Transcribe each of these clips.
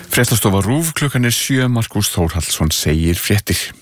Fréttastofa RÚV, klukkan 7, Markús Þórhallsson segir fréttir.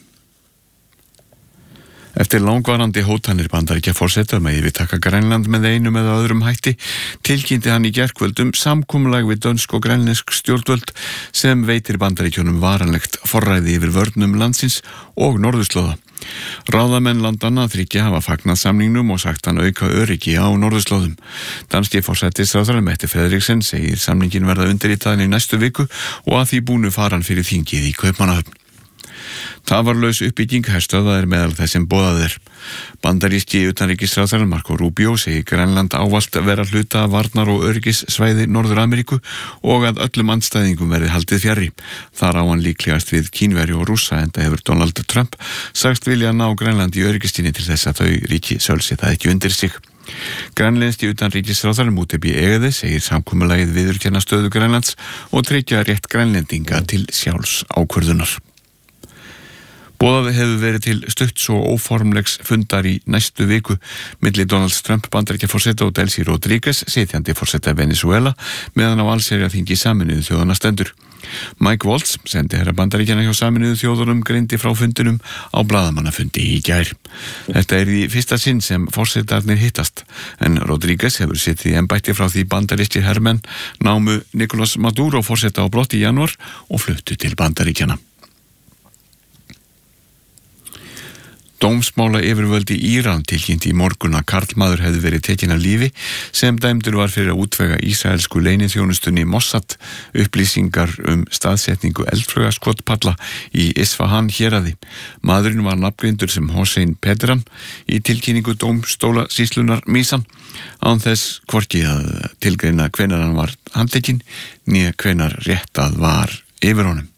Eftir langvarandi hótanir Bandaríkjaforseta að yfirtaka Grænland með einum eða öðrum hætti, tilkynnti hann í gærkvöld samkomulag við dönsk og grænlensk stjórnvöld sem veitir Bandaríkjunum varanlegt forræði yfir vörnum landsins og norðurslóða. Ráðamenn landanna þriggja hafa fagnað samningnum og sagt hann auka öryggi á norðurslóðum. Danski forsætisráðherra Mette Frederiksen segir samningin verða undirritaðan í næstu viku og að því búnu fara hann fyrir þingið í Kaupmannahöfn. Tafarlaus uppbygging herstöðva meðal þess sem boðað er. Bandaríski utanríkisráðherra Marco Rubio segir Grænland ávallt vera hluta af varnar- og öryggissvæði Norður-Ameríku og að öllum andstæðingum verði haldið fjarri. Þar á hann líklegast við Kínverja og Rússa, enda hefur Donald Trump sagst vilja ná Grænland í öryggistíni til þess að þau ríki sölsi það ekki undir sig. Grænlenski utanríkisráðherra Mútebi Egede segir samkomulagið viðurkenna stöðu Grænlands og tryggja rétt grænlendinga til sjálfs ákvörðunar. Boðað hefur verið til stutts og óformlegs fundar í næstu viku milli Donald Trump Bandaríkjaforseta og Delcy Rodríguez, sitjandi forseta Venezuela, meðan á allsherjarþingi Sameinuðu þjóðanna stendur. Mike Waltz, sendiherra Bandaríkjanna hjá Sameinuðu þjóðunum, greindi frá fundinum á blaðamannafundi í gær. Þetta er í fyrsta sinn sem forsetarnir hittast, en Rodríguez hefur sittið í embætti frá því bandarískir hermenn námu Nicolás Maduro forseta á brott í janúar og fluttu til Bandaríkjanna. Dómsmála yfirvöld í Íran tilkynnti í morgun að karlmaður hefði verið tekinn af lífi sem dæmdur var fyrir að útvega ísraelsku leyniþjónustunni Mossad upplýsingar staðsetningu eldflaugaskotpalla í Isfahan héraði. Maðurinn var nafngreindur sem Hossein Pedran í tilkynningu dómstóla sýslunar Mísan, án þess hvorki að tilgreina hvenær hann var handtekinn né hvenær réttað var yfir honum.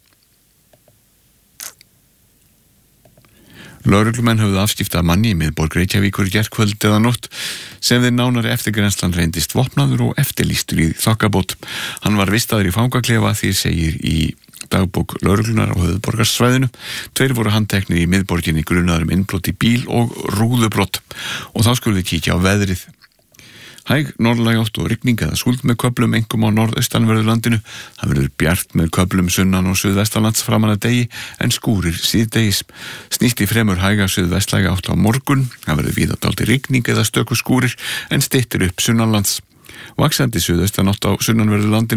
Lögreglumenn höfðu afskipta manni í miðborg Reykjavíkur gærkvöld eða nótt sem við nánari eftirgrennslan reyndist vopnaður og eftirlýstur í þokkabót. Hann var vistaður í fangaklefa, því segir í dagbók lögreglunar á höfuðborgarsvæðinu. 2 voru handteknir í miðborginni grunaður innbrot í bíl og rúðubrot. Og þá skulum við kíkja á veðrið. Hæg norðlæg átt og rigning eða súld með köflum einkum á norðaustanverðu landinu. Það verður bjart með köflum sunnan og suðvestanlands framan að degi en skúrir síðdegis. Snýst í fremur hæga suðvestlæga átt á morgun. Það verður víða dálítil rigning eða stöku skúrir en styttir upp sunnanlands. Vaxandi suðaustanátt á sunnanverðu landinu.